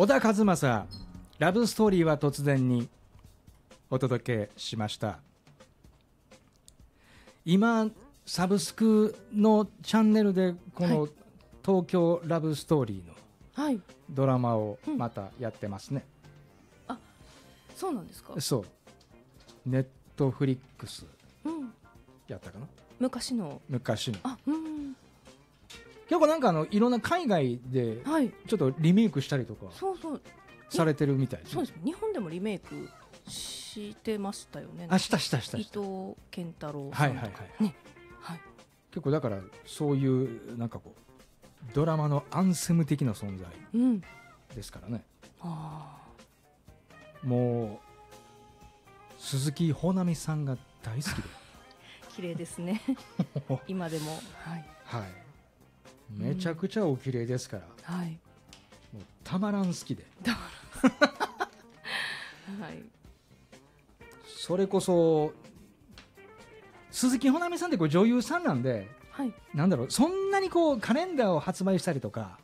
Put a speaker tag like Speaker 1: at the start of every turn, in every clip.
Speaker 1: 小田和正ラブストーリーは突然にお届けしました。今サブスクのチャンネルでこの東京ラブストーリーのドラマをまたやってますね、
Speaker 2: あ、そうなんですか。
Speaker 1: そうネットフリックスやったかな、
Speaker 2: 昔のあ、
Speaker 1: 結構なんかいろんな海外でちょっとリメイクしたりとかされてるみたいです、
Speaker 2: そうです。日本でもリメイクしてましたよね。
Speaker 1: した伊
Speaker 2: 藤健太郎さんとかね。
Speaker 1: 結構だからそういうなんかこうドラマのアンセム的な存在ですからね、もう鈴木保奈美さんが大好きで
Speaker 2: 綺麗ですね今でも
Speaker 1: めちゃくちゃお綺麗ですから、もうたまらん好きでそれこそ鈴木保奈美さんってこう女優さんなんで、なんだろう、そんなにこうカレンダーを発売したりとか、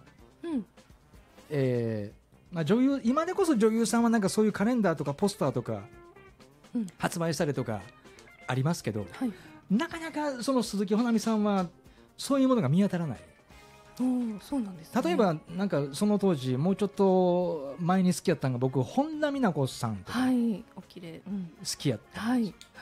Speaker 1: 女優、今でこそ女優さんはなんかそういうカレンダーとかポスターとか発売したりとかありますけど、なかなかその鈴木保奈美さんはそういうものが見当たらない。
Speaker 2: そうなんですね。
Speaker 1: 例えばなんかその当時もうちょっと前に好きやったのが僕本田美奈子さんとか
Speaker 2: お綺麗、
Speaker 1: 好きやった、